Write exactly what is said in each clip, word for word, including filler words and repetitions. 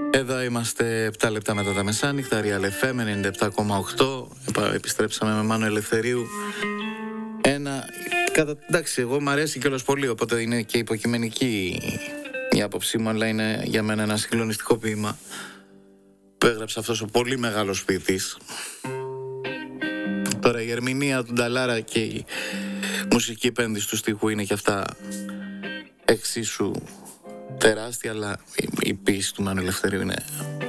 Εδώ είμαστε επτά λεπτά μετά τα μεσάνυχτα, Real εφ εμ ενενήντα επτά κόμμα οκτώ. Επιστρέψαμε με Μάνο Ελευθερίου. Ένα, κατά, εντάξει, εγώ μου αρέσει κιόλας πολύ, οπότε είναι και υποκειμενική η άποψή μου, αλλά είναι για μένα ένα συγκλονιστικό ποίημα που έγραψε αυτός ο πολύ μεγάλος ποιητής. Τώρα η ερμηνεία του Νταλάρα και η μουσική επένδυση του στίχου είναι και αυτά εξίσου τεράστια, αλλά η ποίηση του Μάνου Ελευθερίου είναι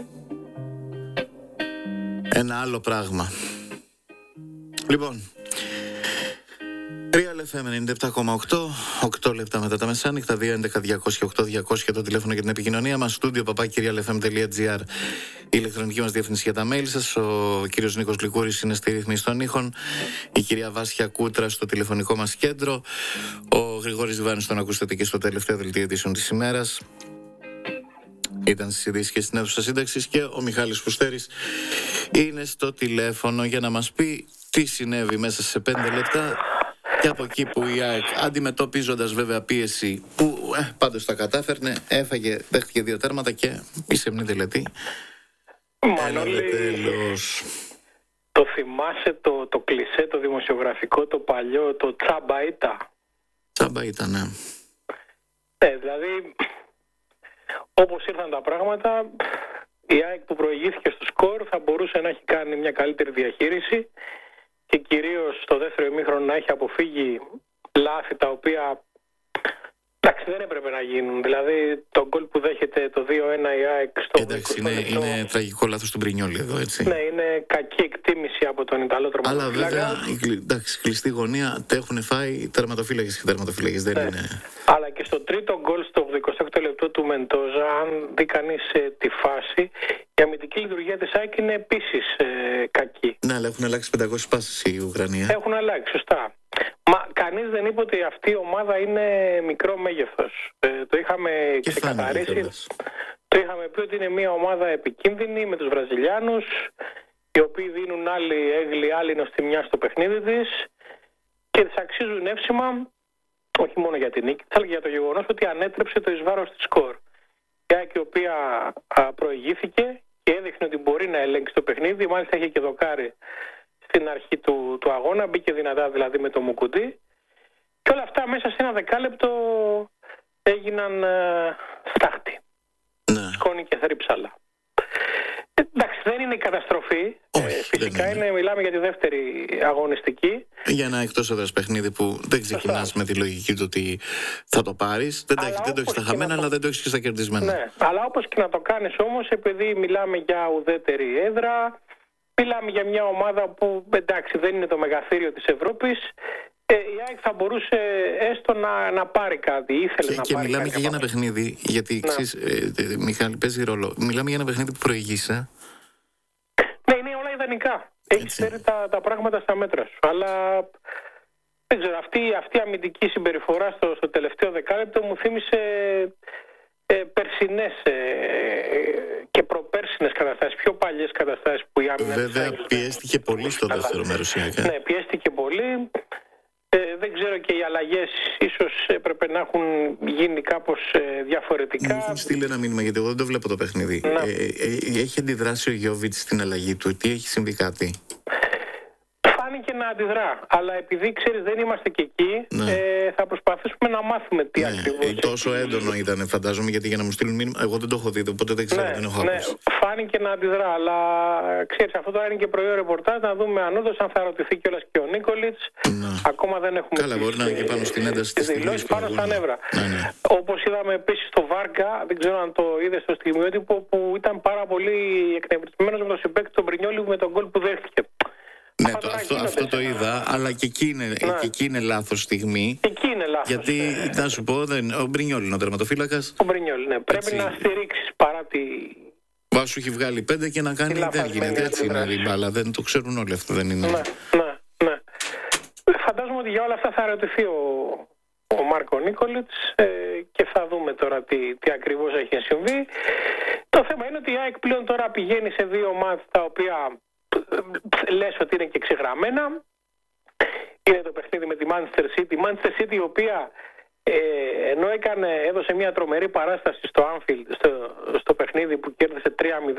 ένα άλλο πράγμα. Λοιπόν, Real εφ εμ ενενήντα επτά κόμμα οκτώ, οκτώ λεπτά μετά τα μεσάνυχτα, δύο έντεκα διακόσια οκτώ διακόσια το τηλέφωνο για την επικοινωνία μας, στούντιο παπάκι real f m τελεία g r, η ηλεκτρονική μας διεύθυνση για τα mail σας. Ο κύριος Νίκος Γλυκούρης είναι στη ρύθμιση των ήχων, η κυρία Βάσια Κούτρα στο τηλεφωνικό μας κέντρο, ο Γρηγόρης Διβάνης τον ακούσατε και στο τελευταίο δελτίο ειδήσεων της ημέρας. Ήταν στις ειδήσεις και στην αίθουσα σύνταξης, και ο Μιχάλης Φουστέρης είναι στο τηλέφωνο για να μας πει τι συνέβη μέσα σε πέντε λεπτά. Και από εκεί που η ΑΕΚ, αντιμετωπίζοντας βέβαια πίεση που ε, πάντως τα κατάφερνε, έφαγε, δέχτηκε δύο τέρματα και η σεμνή τελετή. Μανώλη, τέλος. Το θυμάσαι το, το κλισέ, το δημοσιογραφικό, το παλιό, το τσάμπα ήταν. Τσάμπα ήταν, ναι. Ε, δηλαδή, όπως ήρθαν τα πράγματα, η ΑΕΚ που προηγήθηκε στο σκορ θα μπορούσε να έχει κάνει μια καλύτερη διαχείριση και κυρίως στο δεύτερο ημίχρονο να έχει αποφύγει λάθη τα οποία, εντάξει, δεν έπρεπε να γίνουν. Δηλαδή το γκολ που δέχεται το δύο ένα η ΑΕΚ στο εντάξει, είναι, είναι τραγικό λάθος του Μπρινιόλι εδώ, έτσι. Ναι, είναι κακή εκτίμηση από τον Ιταλό τερματοφύλακα. Αλλά βέβαια, εντάξει, κλειστή γωνία τα έχουν φάει τερματοφύλακες και τερματοφύλακες, δεν ναι. είναι... Αλλά και στο τρίτο γκολ στο ογδοηκοστό έκτο λεπτό του Μεντόζα, αν δει κανείς ε, τη φάση, η αμυντική λειτουργία της ΑΕΚ είναι επίσης ε, κακή. Ναι, αλλά έχουν αλλάξει πεντακόσιες πάσεις η Ουκρανία. Έχουν αλλάξει, σωστά. Μα κανείς δεν είπε ότι αυτή η ομάδα είναι μικρό μέγεθος. Ε, το είχαμε και ξεκαθαρίσει. Το είχαμε πει ότι είναι μια ομάδα επικίνδυνη με τους Βραζιλιάνους, οι οποίοι δίνουν άλλη έγκλη, άλλη νοστιμιά στο παιχνίδι της και της αξίζουν εύσημα, όχι μόνο για την νίκη, αλλά και για το γεγονός ότι ανέτρεψε το εις βάρος της σκορ. Η ΑΕΚ, η οποία α, προηγήθηκε και έδειχνε ότι μπορεί να ελέγξει το παιχνίδι, μάλιστα είχε και δοκάρει στην αρχή του, του αγώνα, μπήκε δυνατά δηλαδή με το Μουκουντή, και όλα αυτά μέσα σε ένα δεκάλεπτο έγιναν ε, στάχτη. Ναι. Σκόνη και θρύψαλα. Ε, εντάξει, δεν είναι η καταστροφή. Όχι, ε, φυσικά είναι. είναι, μιλάμε για τη δεύτερη αγωνιστική. Για ένα εκτός έδρας παιχνίδι που δεν ξεκινάς με τη λογική του ότι θα το πάρεις. Δεν, έχει, δεν το έχεις στα χαμένα, το... αλλά δεν το έχεις και στα κερδισμένα. Ναι, αλλά όπως και να το κάνεις όμως, επειδή μιλάμε για ουδέτερη έδρα, μιλάμε για μια ομάδα που, εντάξει, δεν είναι το μεγαθύριο της Ευρώπης, ε, η ΑΕΚ θα μπορούσε έστω να, να πάρει κάτι, ήθελε και, να και πάρει μιλάμε κάτι. Και για ένα παιχνίδι, γιατί ξέρεις, ε, ε, Μιχάλη, παίζει ρόλο. Μιλάμε για ένα παιχνίδι που προηγείσαι. Ναι, είναι όλα ιδανικά. Έχεις φέρει τα, τα πράγματα στα μέτρα σου. Αλλά δεν ξέρω, αυτή, αυτή η αμυντική συμπεριφορά στο, στο τελευταίο δεκάλεπτο μου θύμισε ε, περσινές ε, και προπέρσινες καταστάσεις, πιο παλιές καταστάσεις που η άμυνα... Βέβαια πιέστηκε πολύ στο δεύτερο μέρος. Ναι, πιέστηκε πολύ. Ε, δεν ξέρω, και οι αλλαγές ίσως έπρεπε να έχουν γίνει κάπως ε, διαφορετικά. Μου έχουν στείλει ένα μήνυμα, γιατί εγώ δεν το βλέπω το παιχνίδι. Ναι. Ε, ε, έχει αντιδράσει ο Γιώβιτς στην αλλαγή του? Τι έχει συμβεί, κάτι? Φάνηκε να αντιδρά, αλλά επειδή ξέρεις δεν είμαστε και εκεί, ναι. ε, θα προσπαθήσουμε να μάθουμε τι ναι. ακριβώς. Τόσο έχει... έντονο ήταν, φαντάζομαι, γιατί για να μου στείλουν μήνυμα, εγώ δεν το έχω δει, οπότε δεν ξέρω, ναι, δεν έχω ναι. ακούσει. Φάνηκε να αντιδρά, αλλά ξέρεις, αυτό τώρα είναι και προϊόν ρεπορτάζ, να δούμε αν όντως, αν θα ρωτηθεί κιόλας και ο Νίκολιτς. Ναι. Ακόμα δεν έχουμε. Καλά, μπορεί να είναι και πάνω στην ένταση της δηλώσεις πάνω στα νεύρα. Ναι, ναι. Όπως είδαμε επίσης στο Βάρκα, δεν ξέρω αν το είδες στο στιγμιότυπο, που ήταν πάρα πολύ εκνευρισμένος με τον συμπαίκτη τον Μπρινιόλι με τον γκολ που δέχτηκε. Ναι, το, αυτό, αυτό το είδα, αλλά και εκεί είναι, ναι. και εκεί είναι λάθος στιγμή. Εκεί είναι λάθος. Γιατί, ναι. να σου πω, δεν, ο Μπρινιόλι είναι ο τερματοφύλακας. Ο Μπρινιόλι, ναι. Πρέπει έτσι να στηρίξεις παρά τη... Βά σου έχει βγάλει πέντε και να κάνει δεν γίνεται, έτσι είναι η μπάλα. Δεν το ξέρουν όλοι αυτό, δεν είναι. Ναι, ναι, ναι. Φαντάζομαι ότι για όλα αυτά θα ρωτηθεί ο, ο Μάρκο Νίκολιτς ε, και θα δούμε τώρα τι, τι ακριβώς έχει συμβεί. Το θέμα είναι ότι η ΑΕΚ πλέον τώρα πηγαίνει σε δύο μάτς τα οποία λες ότι είναι και ξεγραμμένα. Είναι το παιχνίδι με τη Manchester City. Η Manchester City, η οποία ε, ενώ έκανε, έδωσε μια τρομερή παράσταση στο Anfield, στο, στο παιχνίδι που κέρδισε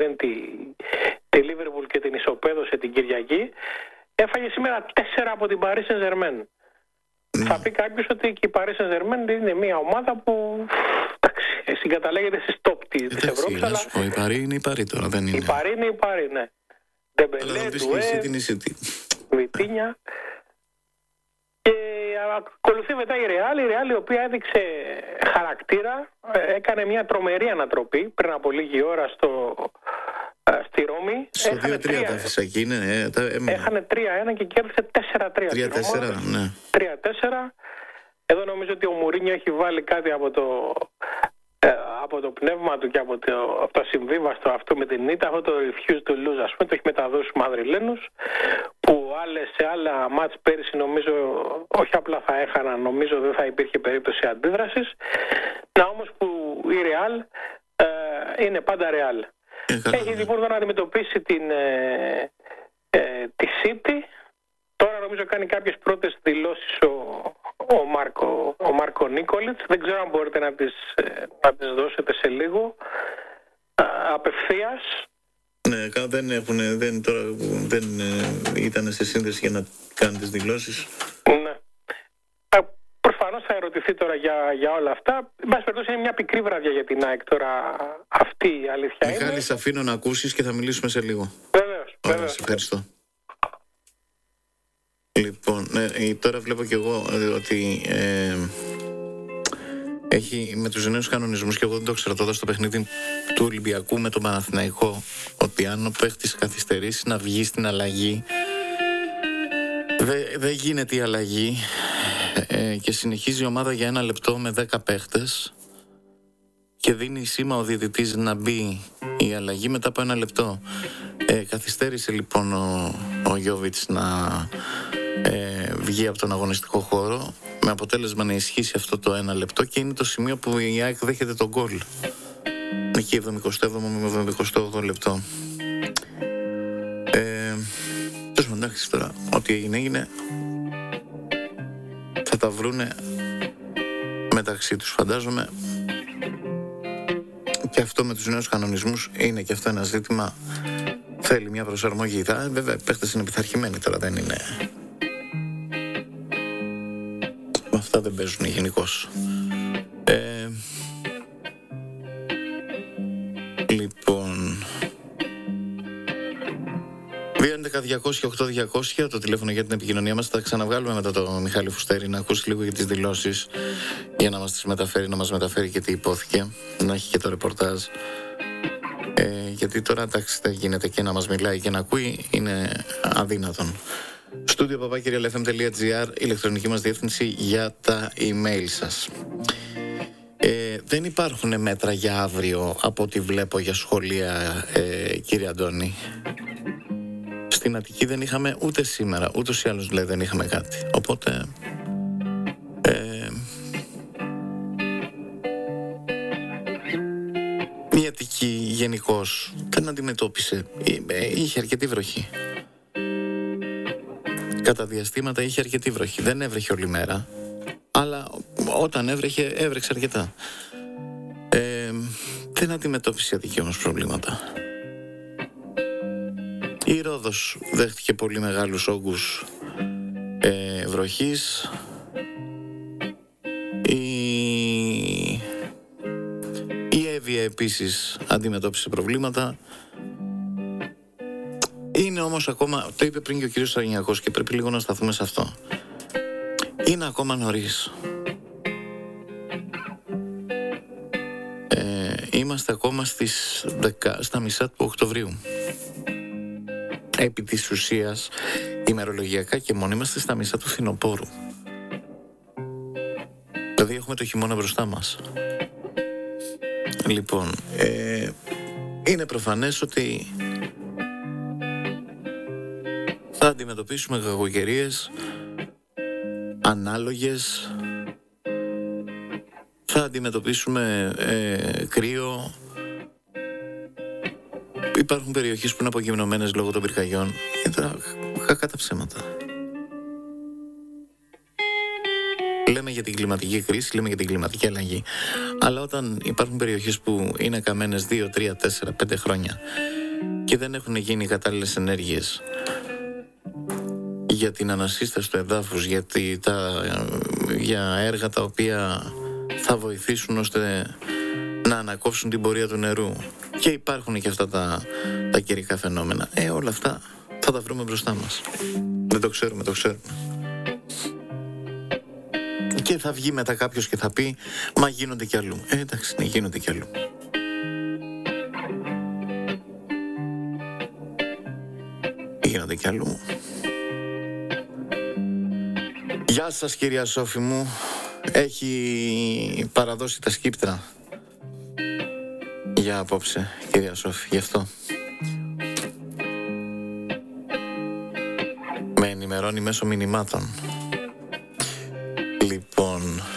μηδέν τη, τη Λίβερπουλ και την ισοπαίδωσε την Κυριακή. Έφαγε σήμερα τέσσερα από την Paris Saint-Germain. Mm. Θα πει κάποιος ότι και η Paris Saint-Germain είναι μια ομάδα που εντάξει, συγκαταλέγεται στις top της Ευρώπης. Αλλά πω, η Paris είναι η Paris τώρα, δεν είναι. Η Paris είναι η Paris, ναι. Ντεμπελέ, Ντουέ, Βιτίνια. Και ακολουθεί μετά η Real, η Real η οποία έδειξε χαρακτήρα, έκανε μια τρομερή ανατροπή πριν από λίγη ώρα στο, στη Ρώμη. Στο δύο τρία τα φυσακή είναι. Ε, τα, ε, έχανε τρία ένα και κέρδισε τέσσερα τρία. τρία τέσσερα, ναι. τρία τέσσερα. Εδώ νομίζω ότι ο Μουρίνιο έχει βάλει κάτι από το, ε, από το πνεύμα του και από το, από το συμβίβαστο αυτό με την ήττα, αυτό το refuse to lose, ας πούμε, το έχει μεταδώσει στους Μαδριλένους, που άλλες, σε άλλα μάτς πέρυσι νομίζω όχι απλά θα έχαναν, νομίζω δεν θα υπήρχε περίπτωση αντίδρασης. Να όμως που η Real ε, είναι πάντα Real. Ε, έχει λοιπόν να αντιμετωπίσει την, ε, ε, τη City. Τώρα νομίζω κάνει κάποιες πρώτες δηλώσεις ο, ο, Μάρκο, ο Μάρκο Νίκολιτς. Δεν ξέρω αν μπορείτε να τις, να τις δώσετε σε λίγο. Α, απευθείας. Ναι, δεν, έχουν, δεν, τώρα, δεν ε, ήταν σε σύνδεση για να κάνουν τις δηλώσεις. Ναι. Προφανώς θα ερωτηθεί τώρα για, για όλα αυτά. Εν πάση περιπτώσει είναι μια πικρή βραδιά για την ΑΕΚ τώρα, αυτή η αλήθεια. Μιχάλη, είναι. Σε αφήνω να ακούσεις και θα μιλήσουμε σε λίγο. Βεβαίως. Ωραία, σε ευχαριστώ. Λοιπόν, ε, τώρα βλέπω και εγώ ε, ότι ε, έχει με τους νέους κανονισμούς, και εγώ δεν το ξέρω τώρα στο παιχνίδι του Ολυμπιακού με τον Παναθηναϊκό, ότι αν ο παίχτης καθυστερήσει να βγει στην αλλαγή, δεν δε γίνεται η αλλαγή ε, και συνεχίζει η ομάδα για ένα λεπτό με δέκα παίχτες και δίνει σήμα ο διαιτητής να μπει η αλλαγή μετά από ένα λεπτό. Ε, καθυστέρησε λοιπόν ο, ο Γιώβιτς να ε, βγει από τον αγωνιστικό χώρο, με αποτέλεσμα να ισχύσει αυτό το ένα λεπτό, και είναι το σημείο που η ΑΕΚ δέχεται τον γκολ. Εκεί εβδομηκοστό έβδομο με εβδομηκοστό όγδοο λεπτό. Ε, τόσο εντάξει τώρα, ό,τι έγινε έγινε. Θα τα βρούνε μεταξύ τους, φαντάζομαι. Και αυτό με τους νέους κανονισμούς είναι και αυτό ένα ζήτημα. Θέλει μια προσαρμογή. Θα, βέβαια, οι παίχτες είναι πειθαρχημένοι τώρα, δεν είναι. Με αυτά δεν παίζουν γενικώς. Ε, λοιπόν. δύο έντεκα διακόσια οκτώ διακόσια το τηλέφωνο για την επικοινωνία μας. Θα ξαναβγάλουμε μετά το Μιχάλη Φουστέρη να ακούσει λίγο για τις δηλώσεις, για να μας τις μεταφέρει, να μας μεταφέρει και τι υπόθηκε, να έχει και το ρεπορτάζ. Ε, γιατί τώρα εντάξει δεν γίνεται και να μας μιλάει και να ακούει, είναι αδύνατον. Στούντιο παπάκι ρι ελ εφ εμ τελεία τζι άρ, ηλεκτρονική μας διεύθυνση για τα email σας. Ε, δεν υπάρχουν μέτρα για αύριο από ό,τι βλέπω για σχολεία, ε, κύριε Αντώνη. Στην Αττική δεν είχαμε ούτε σήμερα, ούτως ή άλλως δηλαδή δεν είχαμε κάτι. Οπότε ε, η Αττική γενικώς δεν αντιμετώπισε, είχε αρκετή βροχή. Κατά διαστήματα είχε αρκετή βροχή. Δεν έβρεχε όλη μέρα, αλλά όταν έβρεχε, έβρεξε αρκετά. Ε, δεν αντιμετώπισε η Αττική όμως προβλήματα. Η Ρόδος δέχτηκε πολύ μεγάλους όγκους ε, βροχής. Η... η Εύβοια επίσης αντιμετώπισε προβλήματα. Είναι όμως ακόμα, το είπε πριν και ο κύριος Σαρανιακός και πρέπει λίγο να σταθούμε σε αυτό. Είναι ακόμα νωρίς. Ε, είμαστε ακόμα στις δέκα, στα μισά του Οκτωβρίου. Επί της ουσίας, ημερολογιακά και μόνο είμαστε στα μισά του φθινοπόρου. Δηλαδή έχουμε το χειμώνα μπροστά μας. Λοιπόν, ε, είναι προφανές ότι θα αντιμετωπίσουμε κακοκαιρίες ανάλογες, θα αντιμετωπίσουμε ε, κρύο. Υπάρχουν περιοχές που είναι απογυμνωμένες λόγω των πυρκαγιών. Και τώρα κακά τα ψέματα. λέμε για την κλιματική κρίση, λέμε για την κλιματική αλλαγή. Αλλά όταν υπάρχουν περιοχές που είναι καμένες δύο, τρία, τέσσερα, πέντε χρόνια και δεν έχουν γίνει κατάλληλες ενέργειες για την ανασύσταση του εδάφους, για, τα, για έργα τα οποία θα βοηθήσουν ώστε να ανακόψουν την πορεία του νερού, και υπάρχουν και αυτά τα, τα καιρικά φαινόμενα, ε, όλα αυτά θα τα βρούμε μπροστά μας. Δεν το ξέρουμε, το ξέρουμε. Και θα βγει μετά κάποιος και θα πει, μα γίνονται κι αλλού. Ε, εντάξει, ναι, γίνονται κι αλλού. Γίνονται κι αλλού. Γεια σας, κυρία Σόφη μου. Έχει παραδώσει τα σκύπτρα για απόψε, κυρία Σόφη, γι' αυτό με ενημερώνει μέσω μηνυμάτων. Λοιπόν,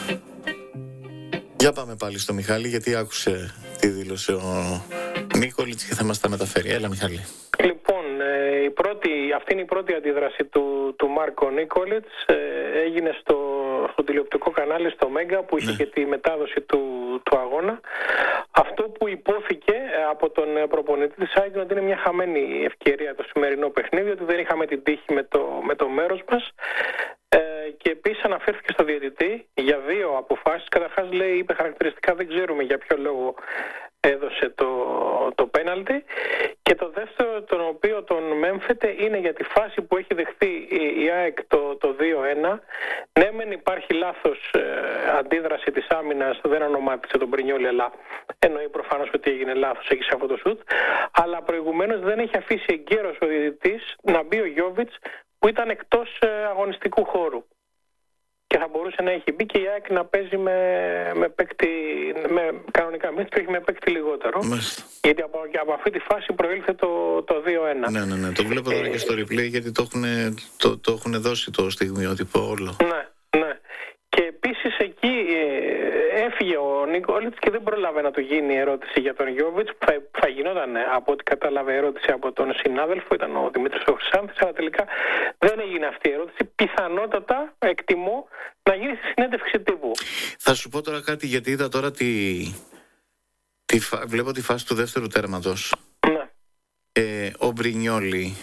για πάμε πάλι στο Μιχάλη, γιατί άκουσε τι δήλωσε ο Νίκολιτς και θα μας τα μεταφέρει. Έλα, Μιχάλη. Λοιπόν, ε, η πρώτη, αυτή είναι η πρώτη αντίδραση του, του Μάρκο Νίκολιτς. Ε, έγινε στο, στο τηλεοπτικό κανάλι, στο Μέγκα, που είχε ναι. και τη μετάδοση του, του αγώνα. Αυτό που υπόθηκε από τον προπονητή της ΑΕΚ ότι είναι μια χαμένη ευκαιρία το σημερινό παιχνίδι, ότι δεν είχαμε την τύχη με το, με το μέρος μας. Ε, και επίσης αναφέρθηκε στο διαιτητή για δύο αποφάσεις. Καταρχάς, λέει, είπε χαρακτηριστικά, δεν ξέρουμε για ποιο λόγο έδωσε το, το πέναλτι, και το δεύτερο, τον οποίο τον μέμφεται, είναι για τη φάση που έχει δεχθεί η, η ΑΕΚ το, το δύο ένα. Ναι, μεν υπάρχει λάθος ε, αντίδραση της άμυνας, δεν ονομάτισε τον Πρινιόλι, αλλά εννοεί προφανώς ότι έγινε λάθος εκεί σε αυτό το σουτ, αλλά προηγουμένως δεν έχει αφήσει εγκαίρος ο διαιτητής να μπει ο Γιόβιτς, που ήταν εκτός ε, αγωνιστικού χώρου. Και θα μπορούσε να έχει μπει και η ΑΕΚ να παίζει με, με παίκτη, με κανονικά μύθι, και όχι με παίκτη λιγότερο. Μάλιστα. Γιατί από, από αυτή τη φάση προήλθε το, το δύο ένα. Ναι, ναι, ναι. Το βλέπω τώρα ε, και στο replay, γιατί το έχουν, το, το έχουν δώσει το στιγμιότυπο όλο. Ναι, ναι. Και επίσης εκεί ε, έφυγε ο Νίκολιτς και δεν πρόλαβε να του γίνει η ερώτηση για τον Γιόβιτς, που θα, θα γινόταν, από ό,τι κατάλαβε, ερώτηση από τον συνάδελφο, ήταν ο Δημήτρης ο Χρυσάνθης, αλλά τελικά δεν έγινε αυτή η ερώτηση. Πιθανότατα, εκτιμώ, να γίνει στη συνέντευξη τύπου. Θα σου πω τώρα κάτι, γιατί είδα τώρα τη, τη, βλέπω τη φάση του δεύτερου τέρματος. Ναι. Ε, ο Μπρινιόλι,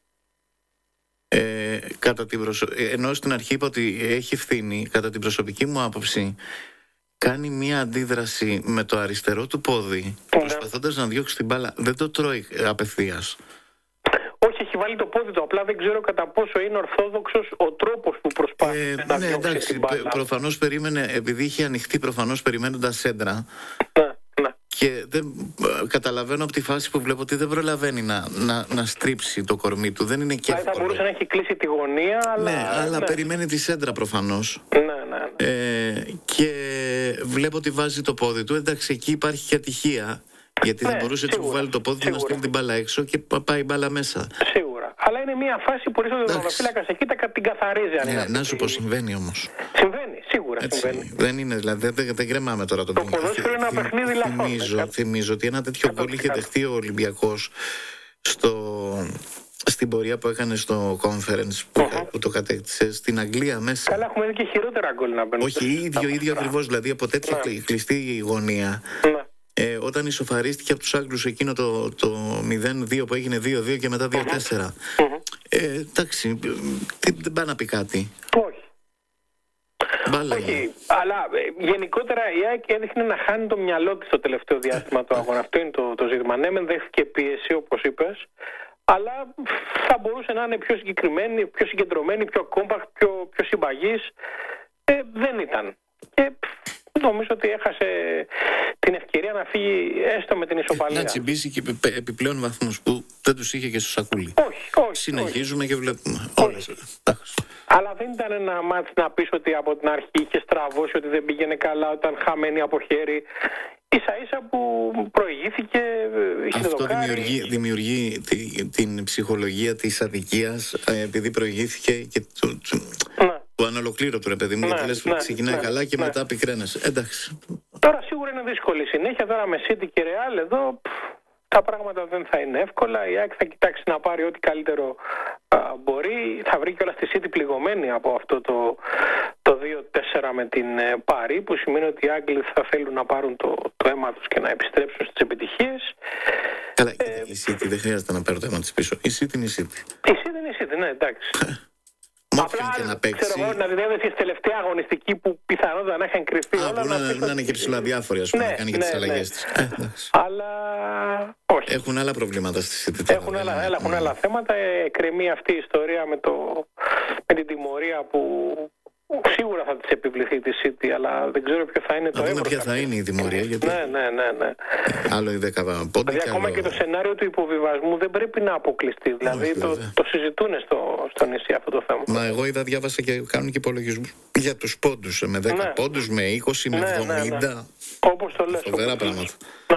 Ε, κατά την προσω... ενώ στην αρχή είπα ότι έχει ευθύνη, κατά την προσωπική μου άποψη κάνει μία αντίδραση με το αριστερό του πόδι, yeah. προσπαθώντας να διώξει την μπάλα. Δεν το τρώει απευθείας. Όχι, έχει βάλει το πόδι του, απλά δεν ξέρω κατά πόσο είναι ορθόδοξος ο τρόπος που προσπάθησε ε, να ναι, διώξει εντάξει, την μπάλα. Προφανώς περίμενε, επειδή είχε ανοιχτεί προφανώς περιμένοντας σέντρα. Ναι, ναι. Και δεν, καταλαβαίνω από τη φάση που βλέπω ότι δεν προλαβαίνει να, να, να στρίψει το κορμί του. Δεν είναι και εύκολο. Θα μπορούσε να έχει κλείσει τη γωνία, αλλά... Ναι, αλλά ναι. περιμένει τη σέντρα προφανώς. Ναι, ναι, ναι. Ε, και βλέπω ότι βάζει το πόδι του. Εντάξει, εκεί υπάρχει και ατυχία. Γιατί ναι, θα μπορούσε έτσι που βάλει το πόδι του να στείλει την μπάλα έξω και πάει η μπάλα μέσα. Σίγουρα. Αλλά είναι μια φάση που ρίχνει ο τερματοφύλακας εκεί, τα την καθαρίζει. Αν ναι, να σου πω, συμβαίνει όμως. Συμβαίνει, σίγουρα έτσι, συμβαίνει. Δεν είναι, δηλαδή δεν, δεν κρεμάμε τώρα το παιχνίδι. Το ποδόσφαιρο είναι ένα παιχνίδι λαθών. Θυμίζω, θυμίζω ότι ένα τέτοιο γκολ είχε δεχτεί ο Ολυμπιακός στο, στην πορεία που έκανε στο conference που, uh-huh. που το κατέκτησε στην Αγγλία μέσα. Καλά, έχουμε δει και χειρότερα γκολ να μπαίνουν. Όχι, ίδιο, ίδιο ακριβώς, δηλαδή από τέτοια ναι. κλειστή γωνία. Ναι. Ε, όταν ισοφαρίστηκε από τους Άγγλους εκείνο το, το μηδέν δύο που έγινε δύο δύο και μετά δύο τέσσερα. Uh-huh. Ε, εντάξει, δεν πάει να πει κάτι. Όχι. Μπάλα. Όχι, αλλά ε, γενικότερα η ΑΕΚ έδειχνε να χάνει το μυαλό της το τελευταίο διάστημα του αγώνα. Αυτό είναι το, το ζήτημα. Ναι, μεν δέχθηκε πίεση, όπως είπες, αλλά θα μπορούσε να είναι πιο συγκεκριμένη, πιο συγκεντρωμένη, πιο compact, πιο, πιο συμπαγής. Ε, δεν ήταν. Και νομίζω ότι έχασε την ευκαιρία να φύγει έστω με την ισοπαλία. Να τσιμπήσει και επιπλέον βαθμούς που δεν τους είχε και στο σακούλι. Όχι, όχι. Συνεχίζουμε όχι. και βλέπουμε. Όλες. Αλλά δεν ήταν ένα μάτι να πεις ότι από την αρχή είχε στραβώσει, ότι δεν πήγαινε καλά, όταν χαμένη από χέρι. Ίσα ίσα που προηγήθηκε. Αυτό δημιουργεί, δημιουργεί την, την ψυχολογία της αδικίας, επειδή προηγήθηκε και του, του, ναι. του ανολοκλήρωτου, ρε παιδί μου. Ναι, γιατί λες, ναι, ξεκινάει ναι, καλά και ναι. μετά πικραίνεσαι. Εντάξει. Τώρα σίγουρα είναι δύσκολη συνέχεια. Τώρα με City και Real εδώ τα πράγματα δεν θα είναι εύκολα. Η ΑΕΚ θα κοιτάξει να πάρει ό,τι καλύτερο α, μπορεί. Θα βρει κιόλας τη City πληγωμένη από αυτό το, το δύο τέσσερα με την ε, Πάρη, που σημαίνει ότι οι Άγγλοι θα θέλουν να πάρουν το, το αίμα τους και να επιστρέψουν στις επιτυχίες. Καλά, ε, η City δεν χρειάζεται να πάρει το αίμα της πίσω. Η City είναι η City. Η City είναι η City, ναι, εντάξει. Απλά και να παίξει. Ξέρω εγώ, να διδεύεσαι στη τελευταία αγωνιστική που πιθανότατα να είχαν κρυφτεί Α, όλα. Να, να, να, να είναι και ψηλοαδιάφοροι, ας πούμε, ναι, να κάνει ναι, και τις ναι. αλλαγές της. Ε, αλλά όχι. Έχουν άλλα προβλήματα στη City. Έχουν, άλλα, άλλα, έχουν άλλα θέματα. Εκκρεμεί αυτή η ιστορία με, το, με την τιμωρία που σίγουρα θα της επιβληθεί τη City, αλλά δεν ξέρω ποιο θα είναι το εύρος. Να δούμε ποια θα είναι η τιμωρία. Γιατί... Ναι, ναι, ναι, ναι. Άλλο η δέκα πόντι. Δηλαδή, ακόμα άλλο... και το σενάριο του υποβιβασμού δεν πρέπει να αποκλειστεί. Δηλαδή, Όχι, το, το συζητούν στο, στο νησί αυτό το θέμα. Μα εγώ είδα, διάβασα και κάνουν και υπολογισμούς για τους πόντους. Με δέκα ναι. πόντους, με είκοσι, με ναι, εβδομήντα. Ναι, ναι. Όπως το λες. Φοβερά όπως πράγματα. Ναι.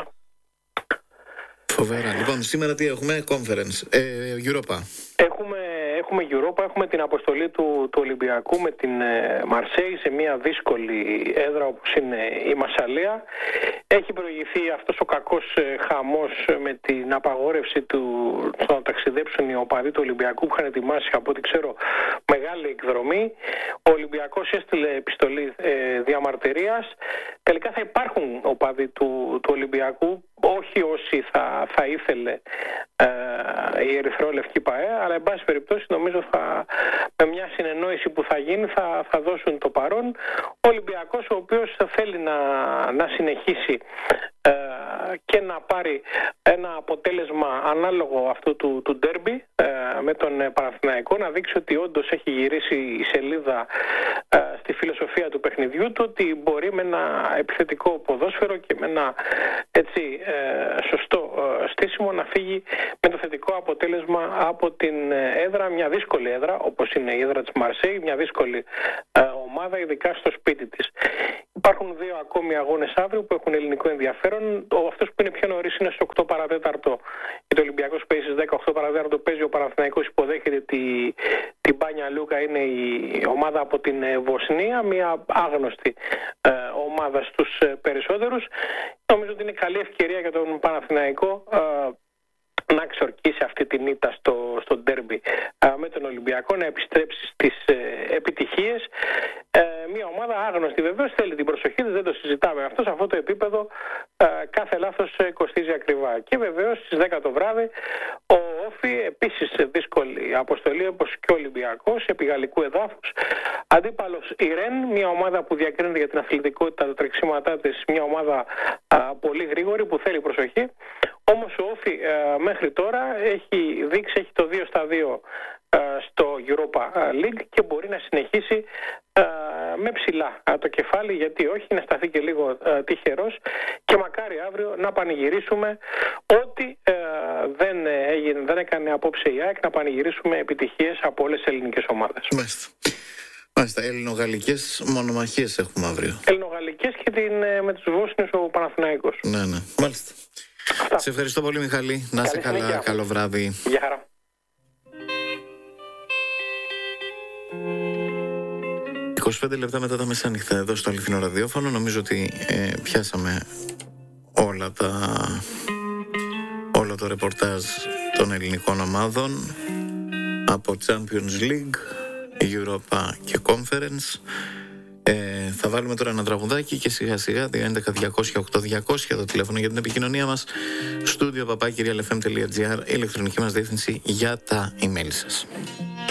Φοβερά. Λοιπόν, σήμερα τι έχουμε, conference, ε, Europa. Έχουμε, έχουμε Europa, έχουμε την αποστολή του, του Ολυμπιακού με την ε, Μαρσέη σε μια δύσκολη έδρα όπως είναι η Μασσαλία. Έχει προηγηθεί αυτός ο κακός ε, χαμός με την απαγόρευση του στο να ταξιδέψουν οι οπαδοί του Ολυμπιακού που είχαν ετοιμάσει, από ό,τι ξέρω, μεγάλη εκδρομή. Ο Ολυμπιακός έστειλε επιστολή ε, διαμαρτυρίας. Τελικά θα υπάρχουν οπαδοί του, του Ολυμπιακού, όχι όσοι θα, θα ήθελε ε, η Ερυθρόλευκη ΠΑΕ, αλλά εν πάση περιπτώσει νομίζω θα, με μια συνεννόηση που θα γίνει θα, θα δώσουν το παρόν. Ο Ολυμπιακός, ο οποίος θέλει να, να συνεχίσει ε, και να πάρει ένα αποτέλεσμα ανάλογο αυτού του, του ντέρμπι ε, με τον Παναθηναϊκό, να δείξει ότι όντως έχει γυρίσει η σελίδα ε, στη φιλοσοφία του παιχνιδιού του, ότι μπορεί με ένα επιθετικό ποδόσφαιρο και με ένα έτσι ε, σωστό ε, στήσιμο να φύγει με το θετικό αποτέλεσμα από την έδρα, μια δύσκολη έδρα όπως είναι η έδρα της Μαρσέη, μια δύσκολη ε, ομάδα, ειδικά στο σπίτι της. Υπάρχουν δύο ακόμη αγώνες αύριο που έχουν ελληνικό ενδιαφέρον. Ο, αυτός που είναι πιο νωρίς είναι στις οκτώ παρά τέταρτο, γιατί ο Ολυμπιακός παίζει στις δέκα, οκτώ παρά τέταρτο παίζει ο Παναθηναϊκός, υποδέχεται τη, την Μπάνια Λούκα, είναι η ομάδα από την Βοσνία, μια άγνωστη ε, ομάδα στους ε, περισσότερους. Νομίζω ότι είναι καλή ευκαιρία για τον Παναθηναϊκό ε, να ξορκίσει αυτή την ήττα στο, στο ντέρμπι με τον Ολυμπιακό, να επιστρέψει στις ε, επιτυχίες. Ε, μια ομάδα άγνωστη βεβαίως, θέλει την προσοχή της, δεν το συζητάμε αυτό. Σε αυτό το επίπεδο ε, κάθε λάθος ε, κοστίζει ακριβά. Και βεβαίως στις δέκα το βράδυ ο Όφι, επίσης σε δύσκολη αποστολή όπως και ο Ολυμπιακός, επί γαλλικού εδάφους. Αντίπαλος η Ρεν, μια ομάδα που διακρίνεται για την αθλητικότητα, τα τρεξίματά της, μια ομάδα α, πολύ γρήγορη που θέλει προσοχή. Όμως ο Όφι ε, μέχρι τώρα έχει δείξει, έχει το δύο στα δύο ε, στο Europa League και μπορεί να συνεχίσει ε, με ψηλά ε, το κεφάλι, γιατί όχι, να σταθεί και λίγο ε, τυχερός και μακάρι αύριο να πανηγυρίσουμε ό,τι ε, δεν, έγινε, δεν έκανε απόψε η ΑΕΚ, να πανηγυρίσουμε επιτυχίες από όλες τις ελληνικές ομάδες. Μάλιστα. Μάλιστα, ελληνογαλλικές μονομαχίες έχουμε αύριο. Ελληνογαλλικές και την, με τους Βόσνιους ο Παναθηναϊκός. Ναι, ναι, μάλιστα. Αυτά. Σε ευχαριστώ πολύ, Μιχάλη. Να είσαι καλά, συνέχεια. Καλό βράδυ. Γεια χαρά. είκοσι πέντε λεπτά μετά τα μεσάνυχτα εδώ στο Αληθινό Ραδιόφωνο. Νομίζω ότι ε, πιάσαμε όλα τα, όλο το ρεπορτάζ των ελληνικών ομάδων από Champions League, Europa και Conference. Ε, θα βάλουμε τώρα ένα τραγουδάκι και σιγά σιγά δύο έντεκα διακόσια οκτώ διακόσια το τηλέφωνο για την επικοινωνία μας. Στούντιο παπάκι ελ εφ εμ τελεία τζι άρ, η ηλεκτρονική μας διεύθυνση για τα email σας.